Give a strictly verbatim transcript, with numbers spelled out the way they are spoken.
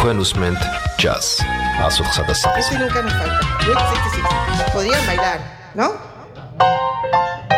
თქვენ უსმენთ ჯაზ pasuksa da Eso nunca nos falta. Podían bailar, ¿no?